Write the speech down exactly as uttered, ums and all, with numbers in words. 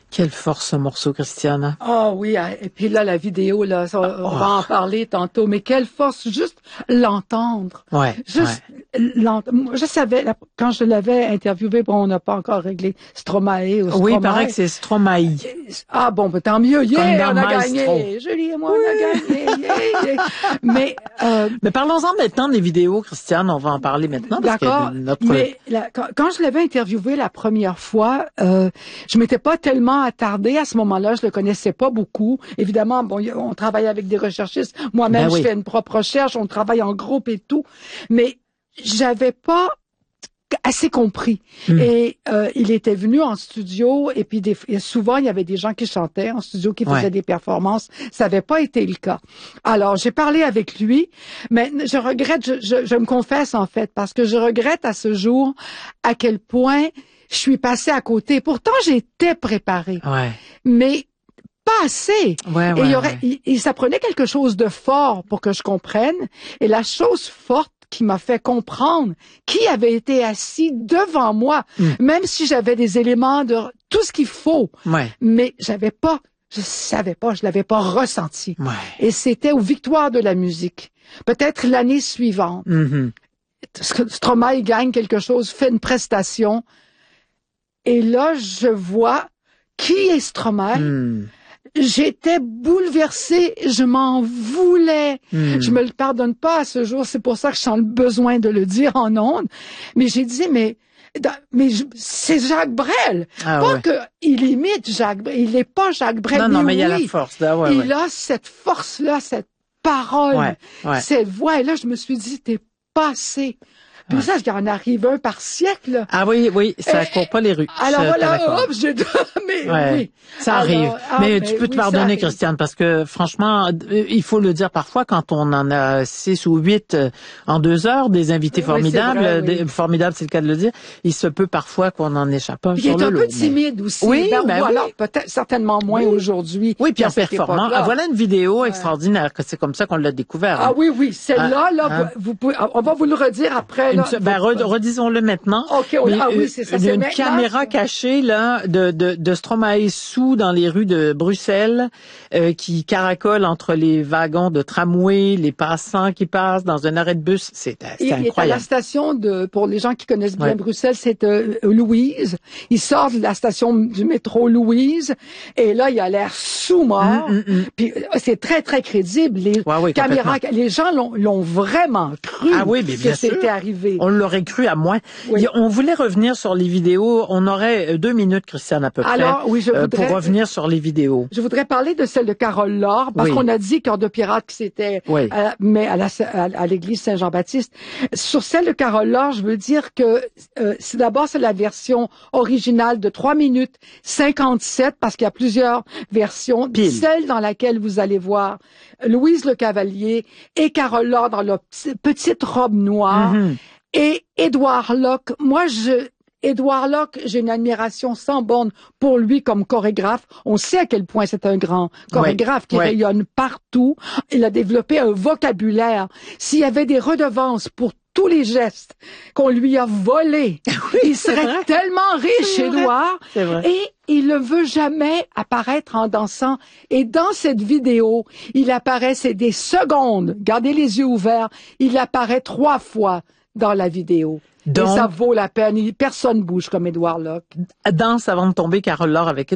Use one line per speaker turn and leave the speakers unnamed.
Quelle force ce morceau, Christiane.
Ah oui, et puis là, la vidéo, là, on, on va en parler tantôt, mais quelle force, juste l'entendre.
Ouais.
Juste
ouais.
l'entendre. Je savais, quand je l'avais interviewé, bon, on n'a pas encore réglé Stromae ou Stromae.
Oui, il paraît que c'est Stromae.
Ah bon, ben, tant mieux, yeah, on a
Maestro.
gagné. Julie et moi, oui. on a gagné, yeah, yeah. Mais, euh,
mais parlons-en maintenant des vidéos, Christiane, on va en parler maintenant.
D'accord,
notre...
mais la, quand, quand je l'avais interviewé la première fois, euh, je m'étais pas tellement attardée à ce moment-là, je le connaissais pas beaucoup. Évidemment, bon, on travaille avec des recherchistes. Moi-même, ben oui. je fais une propre recherche, on travaille en groupe et tout. Mais j'avais pas assez compris. Mmh. Et euh, il était venu en studio et puis des, et souvent, il y avait des gens qui chantaient en studio, qui faisaient ouais. des performances. Ça n'avait pas été le cas. Alors, j'ai parlé avec lui, mais je regrette, je, je, je me confesse en fait, parce que je regrette à ce jour à quel point je suis passée à côté. Pourtant, j'étais préparée.
Ouais.
Mais pas assez.
Ouais, ouais,
et il y aurait,
ouais.
il, il, ça prenait quelque chose de fort pour que je comprenne. Et la chose forte qui m'a fait comprendre qui avait été assis devant moi, mm. même si j'avais des éléments de tout ce qu'il faut.
Ouais.
Mais j'avais pas, je savais pas, je l'avais pas ressenti.
Ouais.
Et c'était aux Victoires de la musique. Peut-être l'année suivante.
Mm-hmm.
Stromae gagne quelque chose, fait une prestation. Et là, je vois qui est Stromae.
Mm.
J'étais bouleversée, je m'en voulais.
Mm. Je
me le pardonne pas à ce jour, c'est pour ça que je sens le besoin de le dire en ondes. Mais j'ai dit, mais, mais c'est Jacques Brel.
Ah,
pas
ouais.
que il imite Jacques Brel, il n'est pas Jacques Brel.
Non, non, mais
oui,
il y a la force. Là, ouais,
il
ouais.
a cette force-là, cette parole,
ouais, ouais.
cette voix. Et là, je me suis dit, t'es passé. Puis ouais. ça, il en arrive un par siècle.
Ah oui, oui, ça
et,
court pas les rues.
Alors voilà, hop, j'ai mais
ouais,
oui.
Ça
alors,
arrive.
ah,
mais,
mais
tu peux
oui,
te pardonner, Christiane, parce que franchement, il faut le dire parfois, quand on en a six ou huit en deux heures, des invités
oui,
formidables,
vrai, oui.
des, formidables, c'est le cas de le dire, il se peut parfois qu'on en échappe un.
Il
sur
est
le
un
lot,
peu timide
mais...
aussi.
Oui,
ben,
ben
ou
oui.
alors peut-être certainement moins
oui.
aujourd'hui.
Oui, puis en performant. Ah, voilà une vidéo ouais. extraordinaire, que c'est comme ça qu'on l'a découvert.
Ah oui, oui, celle-là,
ah,
là,
hein?
vous pouvez, on va vous le redire après. Là,
une, ben,
vous...
redisons-le maintenant.
OK, on...
mais,
ah oui, c'est ça.
Une,
c'est
une
maintenant.
caméra cachée là de, de, de Stromae sous dans les rues de Bruxelles, euh, qui caracole entre les wagons de tramway, les passants qui passent dans un arrêt de bus. C'est incroyable.
Il est à la station de, pour les gens qui connaissent bien
ouais.
Bruxelles, c'est euh, Louise. Il sort de la station du métro Louise et là, il a l'air sous-mort.
Mm, mm, mm.
Puis c'est très, très crédible. Les
ouais, oui,
caméras, les gens l'ont, l'ont vraiment cru
ah, oui, mais bien
que c'était
sûr.
arrivé.
On l'aurait cru à moins.
Oui.
On voulait revenir sur les vidéos. On aurait deux minutes, Christiane, à peu près,
Alors, oui, je voudrais,
euh, pour revenir sur les vidéos.
Je voudrais parler de celle de Carole Laure, parce oui. qu'on a dit Cœur de pirate que c'était,
oui.
à, mais à, la, à, à l'église Saint-Jean-Baptiste. Sur celle de Carole Laure, je veux dire que euh, c'est d'abord c'est la version originale de trois minutes cinquante-sept, parce qu'il y a plusieurs versions.
Pile.
Celle dans laquelle vous allez voir Louise Le Cavalier et Carole Laure dans leur petite robe noire. Mm-hmm. Et Édouard Locke, moi je... Édouard Locke, j'ai une admiration sans borne pour lui comme chorégraphe. On sait à quel point c'est un grand chorégraphe oui, qui oui. rayonne partout. Il a développé un vocabulaire. S'il y avait des redevances pour tous les gestes qu'on lui a volés, oui, il serait vrai. tellement riche, Édouard.
C'est vrai.
Et il ne veut jamais apparaître en dansant. Et dans cette vidéo, il apparaît, c'est des secondes. Gardez les yeux ouverts. Il apparaît trois fois dans la vidéo. Donc, et ça vaut la peine. Personne bouge comme Édouard Locke.
Danse avant de tomber, Carole Laure avec